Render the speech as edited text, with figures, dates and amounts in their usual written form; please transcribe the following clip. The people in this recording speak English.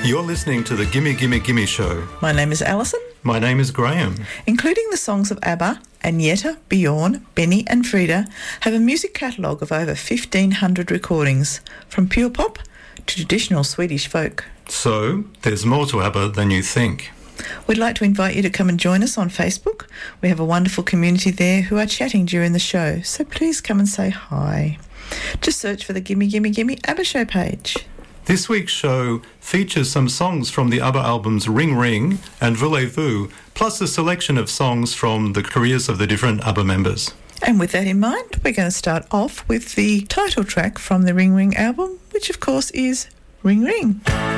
You're listening to the Gimme Gimme Gimme Show. My name is Alison. My name is Graham. Including the songs of ABBA, Agneta, Bjorn, Benny and Frida have a music catalogue of over 1,500 recordings, from pure pop to traditional Swedish folk. So, there's more to ABBA than you think. We'd like to invite you to come and join us on Facebook. We have a wonderful community there who are chatting during the show, so please come and say hi. Just search for the Gimme Gimme Gimme ABBA Show page. This week's show features some songs from the ABBA albums Ring Ring and Voulez-Vous, plus a selection of songs from the careers of the different ABBA members. And with that in mind, we're going to start off with the title track from the Ring Ring album, which of course is Ring Ring.